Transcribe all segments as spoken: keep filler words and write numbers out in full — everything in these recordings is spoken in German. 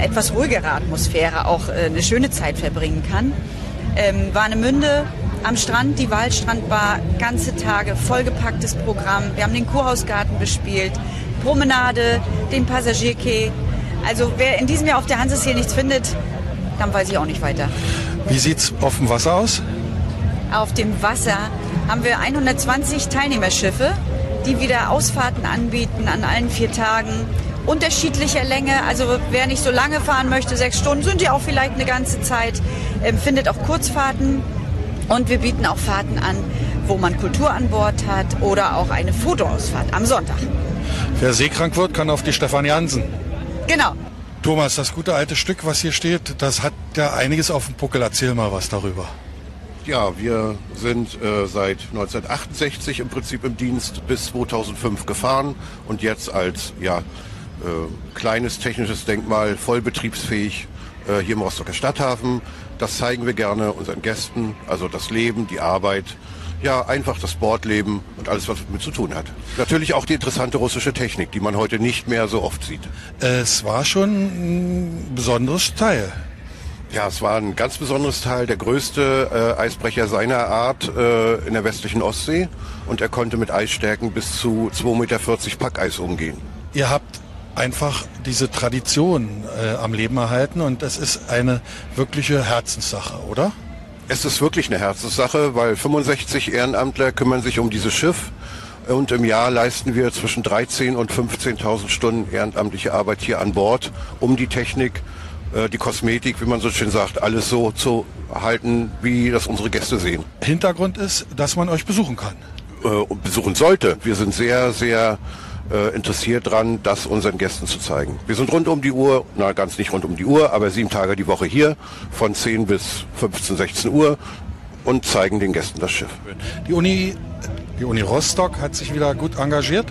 etwas ruhigere Atmosphäre auch äh, eine schöne Zeit verbringen kann. Ähm, Warnemünde am Strand, die Waldstrandbar, ganze Tage, vollgepacktes Programm. Wir haben den Kurhausgarten bespielt, Promenade, den Passagierquai. Also wer in diesem Jahr auf der Hansesee nichts findet, dann weiß ich auch nicht weiter. Wie sieht's auf dem Wasser aus? Auf dem Wasser haben wir hundertzwanzig Teilnehmerschiffe, die wieder Ausfahrten anbieten an allen vier Tagen. Unterschiedlicher Länge, also wer nicht so lange fahren möchte, sechs Stunden, sind ja auch vielleicht eine ganze Zeit, äh, findet auch Kurzfahrten. Und wir bieten auch Fahrten an, wo man Kultur an Bord hat oder auch eine Fotoausfahrt am Sonntag. Wer seekrank wird, kann auf die Stefan Jansen. Genau. Thomas, das gute alte Stück, was hier steht, das hat ja einiges auf dem Puckel. Erzähl mal was darüber. Ja, wir sind äh, seit neunzehnhundertachtundsechzig im Prinzip im Dienst bis zweitausendfünf gefahren und jetzt als ja, äh, kleines technisches Denkmal voll betriebsfähig äh, hier im Rostocker Stadthafen. Das zeigen wir gerne unseren Gästen, also das Leben, die Arbeit, ja einfach das Bordleben und alles, was damit zu tun hat. Natürlich auch die interessante russische Technik, die man heute nicht mehr so oft sieht. Es war schon ein besonderes Teil. Ja, es war ein ganz besonderes Teil, der größte äh, Eisbrecher seiner Art äh, in der westlichen Ostsee und er konnte mit Eisstärken bis zu zwei Meter vierzig Packeis umgehen. Ihr habt einfach diese Tradition äh, am Leben erhalten und es ist eine wirkliche Herzenssache, oder? Es ist wirklich eine Herzenssache, weil fünfundsechzig Ehrenamtler kümmern sich um dieses Schiff und im Jahr leisten wir zwischen dreizehntausend und fünfzehntausend Stunden ehrenamtliche Arbeit hier an Bord, um die Technik, äh, die Kosmetik, wie man so schön sagt, alles so zu halten, wie das unsere Gäste sehen. Hintergrund ist, dass man euch besuchen kann. Äh, und besuchen sollte. Wir sind sehr, sehr Äh, interessiert dran, das unseren Gästen zu zeigen. Wir sind rund um die Uhr, na ganz nicht rund um die Uhr, aber sieben Tage die Woche hier, von zehn bis fünfzehn, sechzehn Uhr und zeigen den Gästen das Schiff. Die Uni, die Uni Rostock hat sich wieder gut engagiert?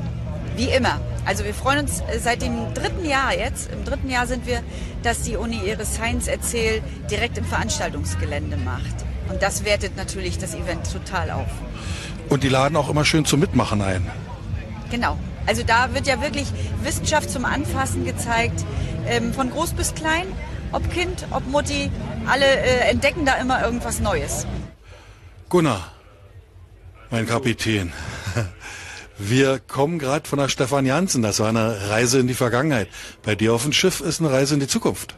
Wie immer. Also wir freuen uns seit dem dritten Jahr jetzt, im dritten Jahr sind wir, dass die Uni ihre Science Erzähl direkt im Veranstaltungsgelände macht. Und das wertet natürlich das Event total auf. Und die laden auch immer schön zum Mitmachen ein. Genau. Also da wird ja wirklich Wissenschaft zum Anfassen gezeigt, ähm, von groß bis klein, ob Kind, ob Mutti, alle äh, entdecken da immer irgendwas Neues. Gunnar, mein Kapitän, wir kommen gerade von der Stefan Jansen, das war eine Reise in die Vergangenheit. Bei dir auf dem Schiff ist eine Reise in die Zukunft.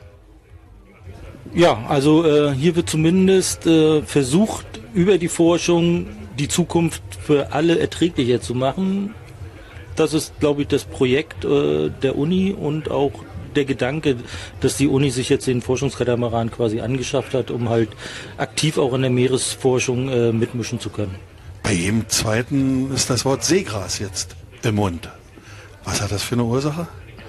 Ja, also äh, hier wird zumindest äh, versucht, über die Forschung die Zukunft für alle erträglicher zu machen. Das ist, glaube ich, das Projekt äh, der Uni und auch der Gedanke, dass die Uni sich jetzt den Forschungskatamaran quasi angeschafft hat, um halt aktiv auch in der Meeresforschung äh, mitmischen zu können. Bei jedem Zweiten ist das Wort Seegras jetzt im Mund. Was hat das für eine Ursache?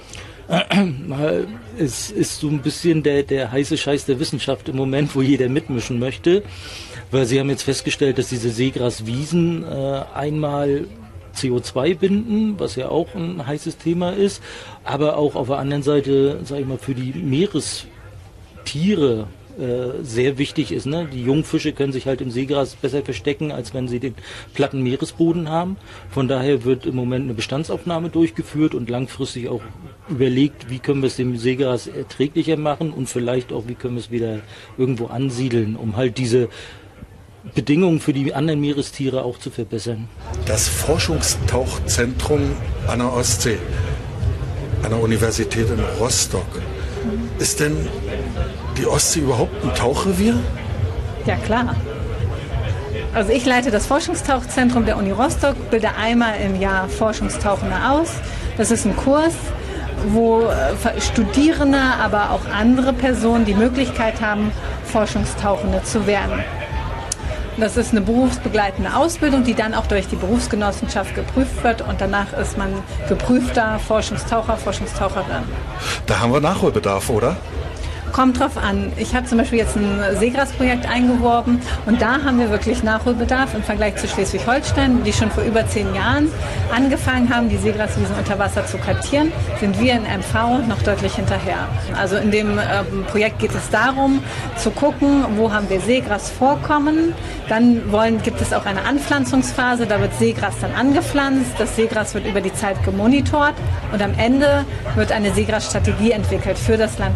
Es ist so ein bisschen der, der heiße Scheiß der Wissenschaft im Moment, wo jeder mitmischen möchte. Weil sie haben jetzt festgestellt, dass diese Seegraswiesen äh, einmal C O zwei binden, was ja auch ein heißes Thema ist, aber auch auf der anderen Seite, sage ich mal, für die Meerestiere äh, sehr wichtig ist. Ne? Die Jungfische können sich halt im Seegras besser verstecken, als wenn sie den platten Meeresboden haben. Von daher wird im Moment eine Bestandsaufnahme durchgeführt und langfristig auch überlegt, wie können wir es dem Seegras erträglicher machen und vielleicht auch, wie können wir es wieder irgendwo ansiedeln, um halt diese Bedingungen für die anderen Meerestiere auch zu verbessern. Das Forschungstauchzentrum an der Ostsee, an der Universität in Rostock. Ist denn die Ostsee überhaupt ein Tauchrevier? Ja, klar. Also ich leite das Forschungstauchzentrum der Uni Rostock, bilde einmal im Jahr Forschungstauchende aus. Das ist ein Kurs, wo Studierende, aber auch andere Personen die Möglichkeit haben, Forschungstauchende zu werden. Das ist eine berufsbegleitende Ausbildung, die dann auch durch die Berufsgenossenschaft geprüft wird und danach ist man geprüfter Forschungstaucher, Forschungstaucherin. Da haben wir Nachholbedarf, oder? Kommt drauf an. Ich habe zum Beispiel jetzt ein Seegrasprojekt eingeworben und da haben wir wirklich Nachholbedarf im Vergleich zu Schleswig-Holstein, die schon vor über zehn Jahren angefangen haben, die Seegraswiesen unter Wasser zu kartieren, sind wir in M V noch deutlich hinterher. Also in dem ähm, Projekt geht es darum, zu gucken, wo haben wir Seegrasvorkommen. Dann wollen, gibt es auch eine Anpflanzungsphase, da wird Seegras dann angepflanzt, das Seegras wird über die Zeit gemonitort und am Ende wird eine Seegrasstrategie entwickelt für das Land